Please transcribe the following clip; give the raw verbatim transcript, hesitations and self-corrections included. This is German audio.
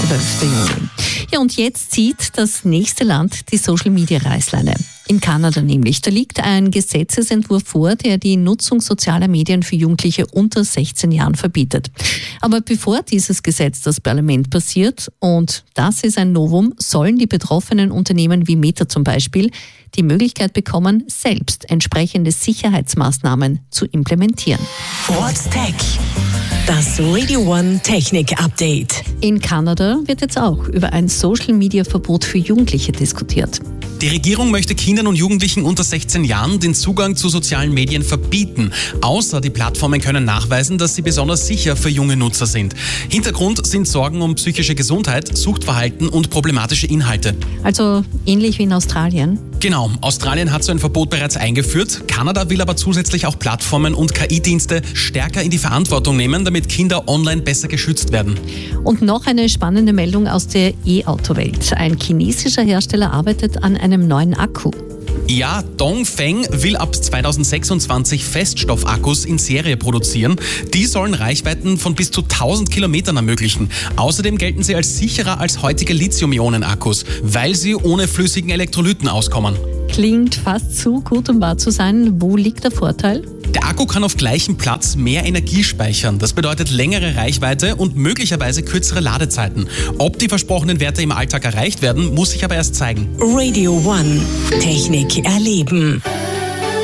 zwölften Juni. Ja, und jetzt zieht das nächste Land die Social-Media-Reißleine. In Kanada nämlich. Da liegt ein Gesetzesentwurf vor, der die Nutzung sozialer Medien für Jugendliche unter sechzehn Jahren verbietet. Aber bevor dieses Gesetz das Parlament passiert, und das ist ein Novum, sollen die betroffenen Unternehmen wie Meta zum Beispiel die Möglichkeit bekommen, selbst entsprechende Sicherheitsmaßnahmen zu implementieren. What's Tech? Das Radio One Technik Update. In Kanada wird jetzt auch über ein Social-Media-Verbot für Jugendliche diskutiert. Die Regierung möchte Kindern und Jugendlichen unter sechzehn Jahren den Zugang zu sozialen Medien verbieten, außer die Plattformen können nachweisen, dass sie besonders sicher für junge Nutzer sind. Hintergrund sind Sorgen um psychische Gesundheit, Suchtverhalten und problematische Inhalte. Also ähnlich wie in Australien? Genau, Australien hat so ein Verbot bereits eingeführt. Kanada will aber zusätzlich auch Plattformen und K I-Dienste stärker in die Verantwortung nehmen, damit Kinder online besser geschützt werden. Und noch eine spannende Meldung aus der E-Auto-Welt. Ein chinesischer Hersteller arbeitet an einem neuen Akku. Ja, Dongfeng will ab zweitausendsechsundzwanzig Feststoffakkus in Serie produzieren. Die sollen Reichweiten von bis zu tausend Kilometern ermöglichen. Außerdem gelten sie als sicherer als heutige Lithium-Ionen-Akkus, weil sie ohne flüssigen Elektrolyten auskommen. Klingt fast zu gut, um wahr zu sein. Wo liegt der Vorteil? Der Akku kann auf gleichem Platz mehr Energie speichern. Das bedeutet längere Reichweite und möglicherweise kürzere Ladezeiten. Ob die versprochenen Werte im Alltag erreicht werden, muss sich aber erst zeigen. Radio One Technik erleben.